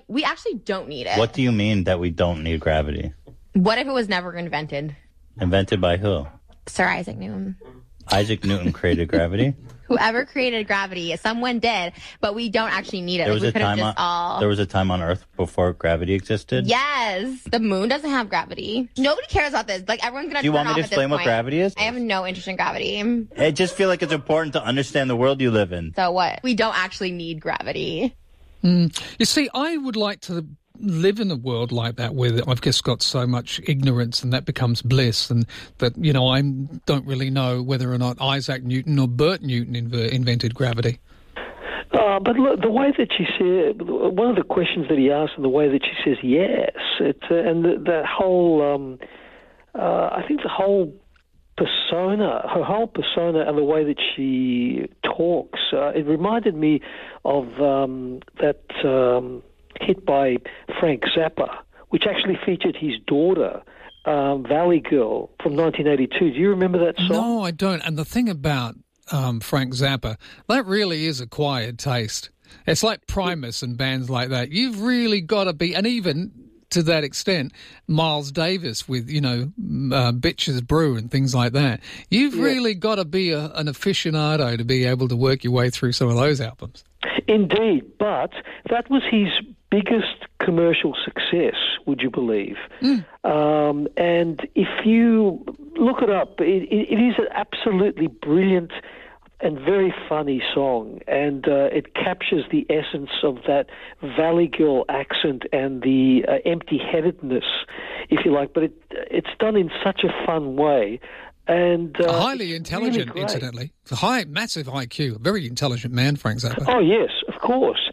we actually don't need it. What do you mean that we don't need gravity? What if it was never invented? Invented by who? Sir Isaac Newton. Isaac Newton created gravity? Whoever created gravity, someone did, but we don't actually need it. There was a time on Earth before gravity existed? Yes. The moon doesn't have gravity. Nobody cares about this. Like, everyone's going to turn off at this point. Do you want me to explain what gravity is? I have no interest in gravity. I just feel like it's important to understand the world you live in. So what? We don't actually need gravity. You see, I would like to live in a world like that where I've just got so much ignorance and that becomes bliss, and that, you know, I don't really know whether or not Isaac Newton or Bert Newton invented gravity. But look, the way that she said, one of the questions that he asked and the way that she says yes, and the whole, I think the whole persona, her whole persona and the way that she talks, it reminded me of that hit by Frank Zappa, which actually featured his daughter, Valley Girl, from 1982. Do you remember that song? No, I don't. And the thing about Frank Zappa, that really is acquired taste. It's like Primus and bands like that. You've really got to be, and even to that extent, Miles Davis with, you know, Bitches Brew and things like that. You've really got to be an aficionado to be able to work your way through some of those albums. Indeed, but that was his biggest commercial success, would you believe? And if you look it up, it is an absolutely brilliant and very funny song, and it captures the essence of that Valley Girl accent and the empty-headedness, if you like, but it's done in such a fun way. And highly intelligent, really, incidentally. It's a massive IQ, a very intelligent man, Frank Zappa. Oh, yes, of course.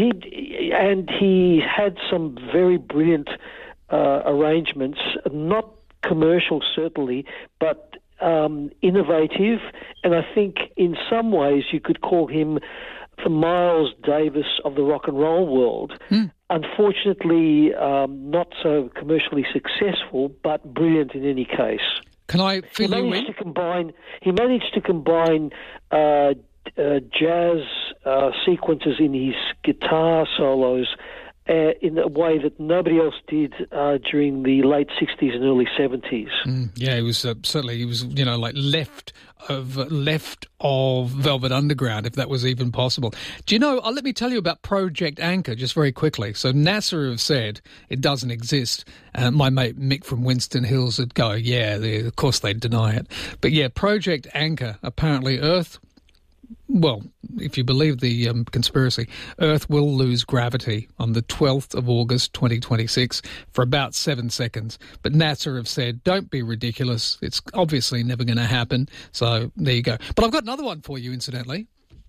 He had some very brilliant arrangements, not commercial certainly, but innovative, and I think in some ways you could call him the Miles Davis of the rock and roll world. Unfortunately, not so commercially successful, but brilliant in any case. Can I fill you in? He managed to combine jazz sequences in his guitar solos in a way that nobody else did during the late 60s and early 70s. Yeah, he was certainly, you know, like left of Velvet Underground, if that was even possible. Do you know, let me tell you about Project Anchor just very quickly. So NASA have said it doesn't exist. My mate Mick from Winston Hills would go, yeah, of course they'd deny it. But yeah, Project Anchor, apparently Earth, well, if you believe the conspiracy, Earth will lose gravity on the 12th of August 2026 for about 7 seconds. But NASA have said, don't be ridiculous. It's obviously never going to happen. So there you go. But I've got another one for you, incidentally.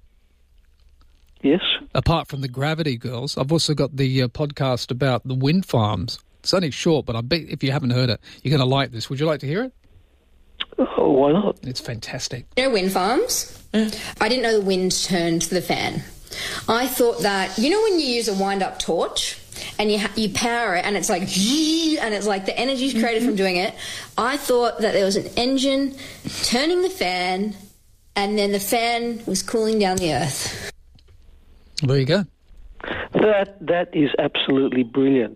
Yes? Apart from the Gravity Girls, I've also got the podcast about the wind farms. It's only short, but I bet if you haven't heard it, you're going to like this. Would you like to hear it? Oh, why not? It's fantastic. You know wind farms? I didn't know the wind turned to the fan. I thought that, you know when you use a wind-up torch and you power it and it's like, and it's like the energy's created from doing it, I thought that there was an engine turning the fan and then the fan was cooling down the earth. There you go. That is absolutely brilliant.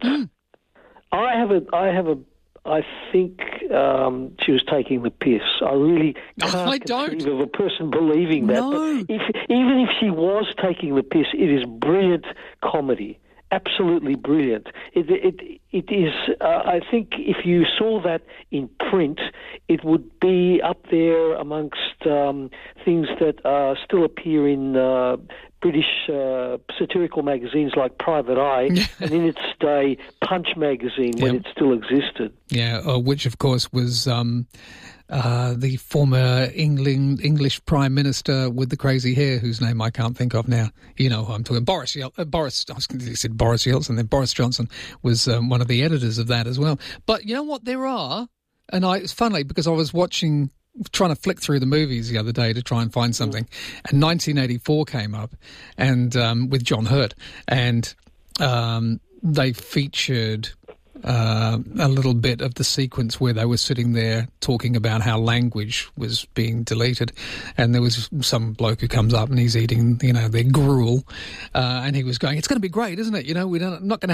I think she was taking the piss. I really can't conceive of a person believing that. No. But even if she was taking the piss, it is brilliant comedy. Absolutely brilliant. It is. I think if you saw that in print, it would be up there amongst things that still appear in British satirical magazines like Private Eye, and in its day, Punch magazine when it still existed. Yeah, which of course was the former English Prime Minister with the crazy hair, whose name I can't think of now. You know who I'm talking. Boris. I was going to say Boris Yeltsin. Then Boris Johnson was one of the editors of that as well. But you know what? There are, and it's funny because I was trying to flick through the movies the other day to try and find something, and 1984 came up, and with John Hurt, and they featured a little bit of the sequence where they were sitting there talking about how language was being deleted, and there was some bloke who comes up and he's eating, you know, their gruel, and he was going, "It's going to be great, isn't it? You know, not going to